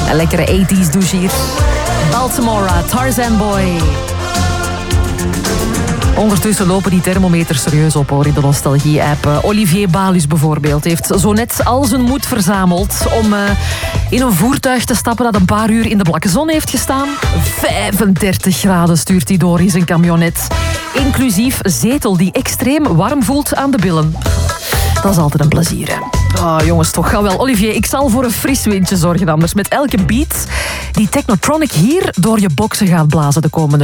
Een lekkere 80s douche hier. Baltimore, Tarzan Boy. Ondertussen lopen die thermometers serieus op hoor in de nostalgie-app. Olivier Balus bijvoorbeeld heeft zo net al zijn moed verzameld om in een voertuig te stappen dat een paar uur in de blakke zon heeft gestaan. 35 graden stuurt hij door in zijn camionet. Inclusief zetel die extreem warm voelt aan de billen. Dat is altijd een plezier, hè. Oh, jongens, toch ga wel. Olivier, ik zal voor een fris windje zorgen anders. Met elke beat die Technotronic hier door je boksen gaat blazen de komende